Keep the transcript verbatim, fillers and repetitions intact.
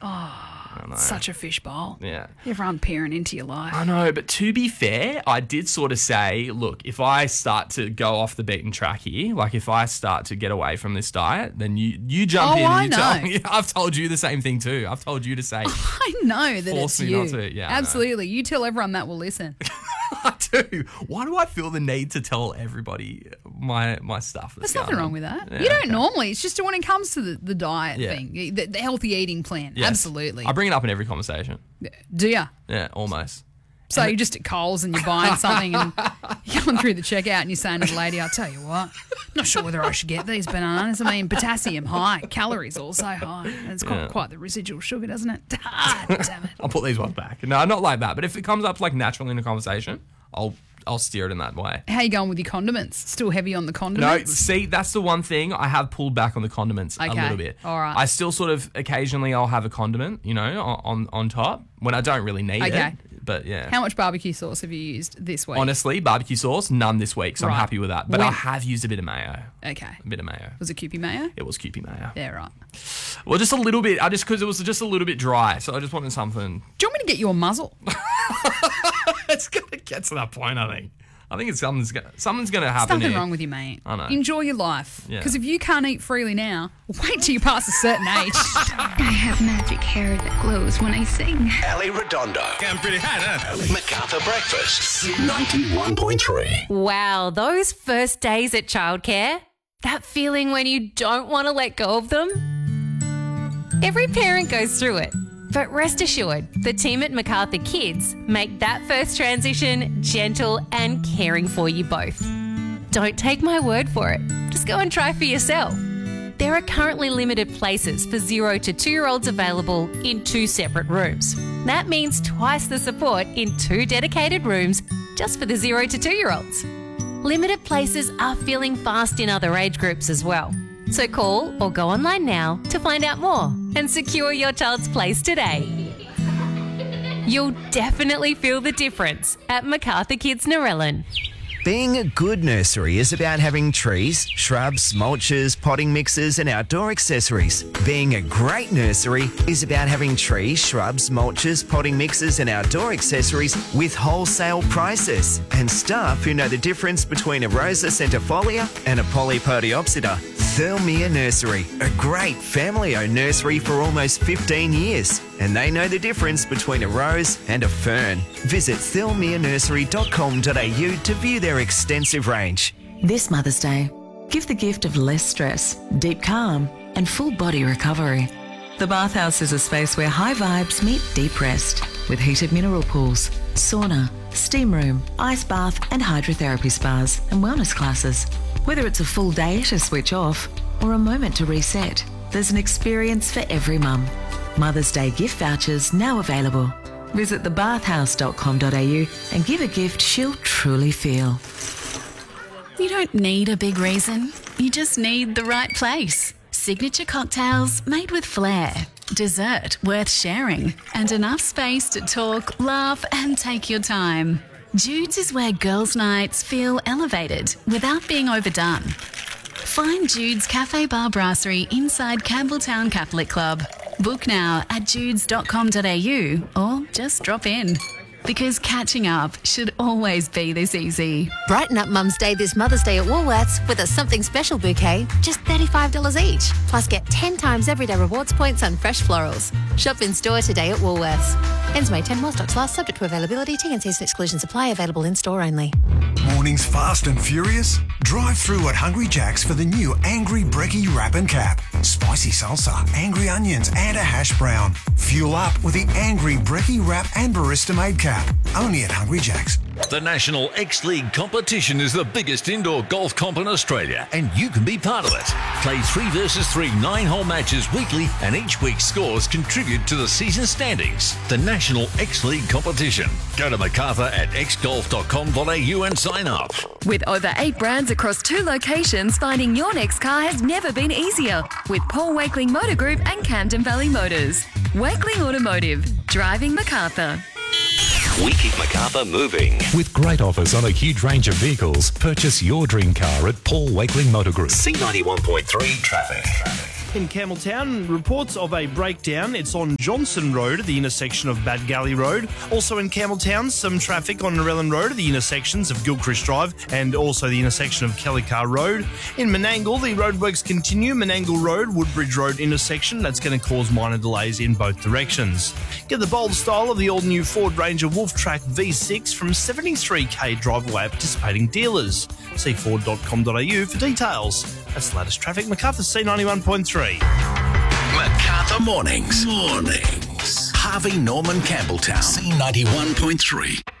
Such a fishbowl. Yeah. Everyone peering into your life. I know, but to be fair, I did sort of say, look, if I start to go off the beaten track here, like if I start to get away from this diet, then you you jump Oh, in and I you tell know. me. I've told you the same thing too. I've told you to say, I know that Force it's me you. not to. Yeah, I know. Absolutely. You tell everyone that will listen. I do. Why do I feel the need to tell everybody my my stuff? There's That's nothing going wrong on? with that. Yeah, you don't okay. normally. It's just when it comes to the, the diet Yeah. thing, the, the healthy eating plan. Yes. Absolutely. I bring it up in every conversation. Do you? Yeah, almost. So you're just at Coles and you're buying something and you're going through the checkout and you're saying to the lady, I'll tell you what, I'm not sure whether I should get these bananas. I mean, potassium high, calories also high. And it's quite, Yeah. quite the residual sugar, doesn't it? Ah, damn it. I'll put these ones back. No, not like that. But if it comes up like naturally in a conversation, I'll I'll steer it in that way. How you going with your condiments? Still heavy on the No, condiments? see, that's the one thing. I have pulled back on the condiments a Okay, little bit. all right. I still sort of occasionally I'll have a condiment, you know, on on top when I don't really need Okay. it. But yeah. How much barbecue sauce have you used this week? Honestly, barbecue sauce, none this week, so Right. I'm happy with that. But When- I have used a bit of mayo. Okay. A bit of mayo. Was it Kewpie mayo? It was Kewpie mayo. Yeah, right. Well, just a little bit. I just because it was just a little bit dry, so I just wanted something. Do you want me to get you a muzzle? It's gonna get to that point. I think. I think it's something's gonna something's gonna happen. There's nothing here. wrong with you, mate. I know. Enjoy your life. Yeah. Because if you can't eat freely now, wait till you pass a certain age. I have magic hair that glows when I sing. Ali Redondo. Getting pretty hot, huh? MacArthur Breakfast. ninety-one point three. Wow, those first days at childcare, that feeling when you don't want to let go of them. Every parent goes through it, but rest assured, the team at MacArthur Kids make that first transition gentle and caring for you both. Don't take my word for it, just go and try for yourself. There are currently limited places for zero to two-year-olds available in two separate rooms. That means twice the support in two dedicated rooms just for the zero to two-year-olds. Limited places are filling fast in other age groups as well. So call or go online now to find out more and secure your child's place today. You'll definitely feel the difference at MacArthur Kids Narellan. Being a good nursery is about having trees, shrubs, mulches, potting mixes and outdoor accessories. Being a great nursery is about having trees, shrubs, mulches, potting mixes and outdoor accessories with wholesale prices. And staff who know the difference between a Rosa centifolia and a Polypodiopsida. Thirlmere Nursery, a great family-owned nursery for almost fifteen years. And they know the difference between a rose and a fern. Visit thirlmere nursery dot com dot a u to view their extensive range. This Mother's Day, give the gift of less stress, deep calm, and full body recovery. The Bathhouse is a space where high vibes meet deep rest, with heated mineral pools, sauna, steam room, ice bath, and hydrotherapy spas and wellness classes. Whether it's a full day to switch off or a moment to reset, there's an experience for every mum. Mother's Day gift vouchers now available. Visit the bathhouse dot com dot a u and give a gift she'll truly feel. You don't need a big reason. You just need the right place. Signature cocktails made with flair. Dessert worth sharing. And enough space to talk, laugh and take your time. Jude's is where girls' nights feel elevated without being overdone. Find Jude's Cafe Bar Brasserie inside Campbelltown Catholic Club. Book now at judes dot com dot a u or just drop in. Because catching up should always be this easy. Brighten up Mum's Day this Mother's Day at Woolworths with a something special bouquet, just thirty-five dollars each. Plus get ten times everyday rewards points on fresh florals. Shop in store today at Woolworths. Ends May tenth, more stocks last, subject to availability. T and C's and exclusions apply, available in store only. Mornings fast and furious? Drive through at Hungry Jack's for the new Angry Brekkie Wrap and Cap. Spicy salsa, angry onions and a hash brown. Fuel up with the Angry Brekkie Wrap and Barista Made Cap. Only at Hungry Jack's. The National X-League competition is the biggest indoor golf comp in Australia, and you can be part of it. Play three versus three nine-hole matches weekly, and each week's scores contribute to the season standings. The National X-League competition. Go to macarthur at x golf dot com dot a u and sign up. With over eight brands across two locations, finding your next car has never been easier. With Paul Wakeling Motor Group and Camden Valley Motors. Wakeling Automotive. Driving MacArthur. We keep MacArthur moving. With great offers on a huge range of vehicles, purchase your dream car at Paul Wakeling Motor Group. C ninety-one point three traffic. In Campbelltown, reports of a breakdown. It's on Johnson Road at the intersection of Badgally Road. Also in Campbelltown, some traffic on Narellan Road at the intersections of Gilchrist Drive and also the intersection of Kellycar Road. In Menangle, the roadworks continue. Menangle Road, Woodbridge Road intersection. That's going to cause minor delays in both directions. Get the bold style of the all-new Ford Ranger Wolf Track V six from seventy-three k drive away at participating dealers. See ford dot com dot a u for details. That's the latest traffic. Macarthur C ninety-one point three. Macarthur Mornings. Mornings. Harvey Norman Campbelltown. C ninety-one point three.